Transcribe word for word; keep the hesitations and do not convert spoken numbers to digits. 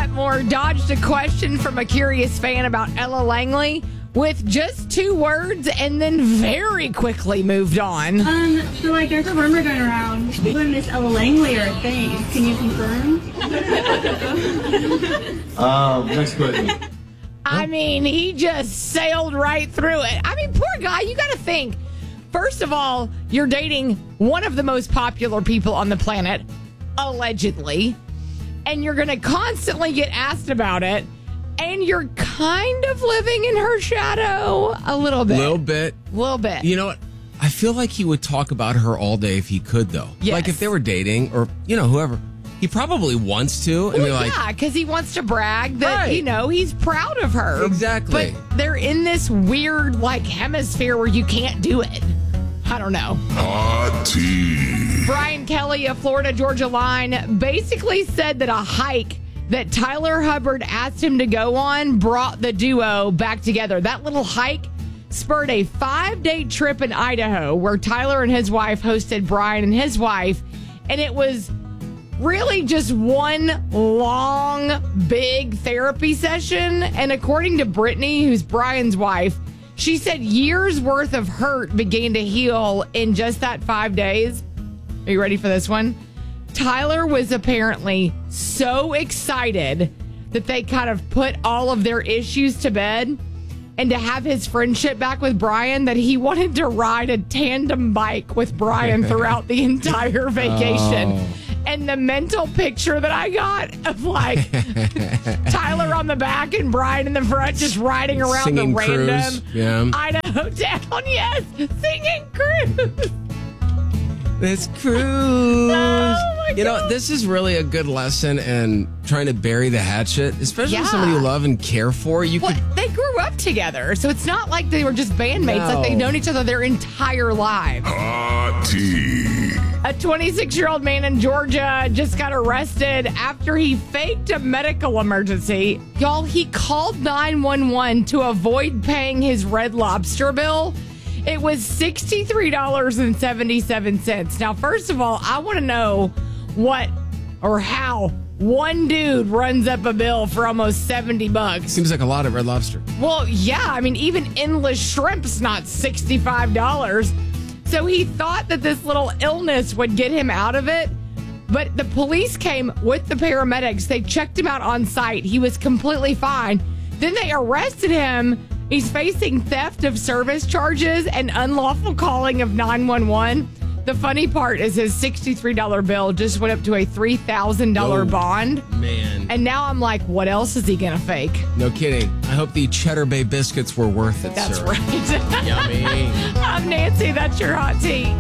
Wetmore dodged a question from a curious fan about Ella Langley with just two words and then very quickly moved on. Um, so like there's a rumor going around you and Miss Ella Langley are a thing. Can you confirm? um, next question. I mean, he just sailed right through it. I mean, poor guy, you got to think. First of all, you're dating one of the most popular people on the planet, allegedly, and you're going to constantly get asked about it, and you're kind of living in her shadow a little bit. A little bit. A little bit. You know what? I feel like he would talk about her all day if he could, though. Yes. Like if they were dating or, you know, whoever. He probably wants to. And well, be like, yeah, because he wants to brag that, right. you know, he's proud of her. Exactly. But they're in this weird, like, hemisphere where you can't do it. I don't know. Hot tea. Brian Kelly of Florida Georgia Line basically said that a hike that Tyler Hubbard asked him to go on brought the duo back together. That little hike spurred a five-day trip in Idaho where Tyler and his wife hosted Brian and his wife, and it was really just one long, big therapy session. And according to Brittany, who's Brian's wife, she said years worth of hurt began to heal in just that five days. Are you ready for this one? Tyler was apparently so excited that they kind of put all of their issues to bed and to have his friendship back with Brian that he wanted to ride a tandem bike with Brian throughout the entire vacation. Oh. And the mental picture that I got of like Tyler on the back and Brian in the front just riding around singing the random cruise. Yeah. Idaho town. Yes, singing cruise. This cruise. Oh my you know, God. this is really a good lesson in trying to bury the hatchet, especially Yeah. with somebody you love and care for. You Well, could. they grew up together, so it's not like they were just bandmates. No. Like they've known each other their entire lives. Hot tea. A twenty-six-year-old man in Georgia just got arrested after he faked a medical emergency. Y'all, he called nine one one to avoid paying his Red Lobster bill. It was sixty-three dollars and seventy-seven cents. Now, first of all, I want to know what or how one dude runs up a bill for almost seventy bucks. Seems like a lot at Red Lobster. Well, yeah. I mean, even endless shrimp's not sixty-five dollars. So he thought that this little illness would get him out of it. But the police came with the paramedics. They checked him out on site. He was completely fine. Then they arrested him. He's facing theft of service charges and unlawful calling of nine one one. The funny part is his sixty-three dollars bill just went up to a three thousand dollars Oh, bond. Man. And now I'm like, what else is he going to fake? No kidding. I hope the Cheddar Bay biscuits were worth it, That's sir. right. Yummy. I'm Nancy. That's your hot tea.